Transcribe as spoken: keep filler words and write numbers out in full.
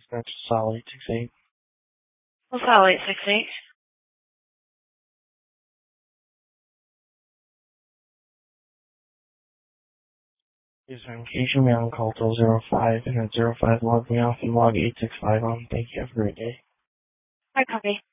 That's solid eight six eight. What's that, eight six eight? Yes, ma'am. Can you show me on call till zero five and then zero five log me off and log eight six five on? Thank you. Have a great day. I copy.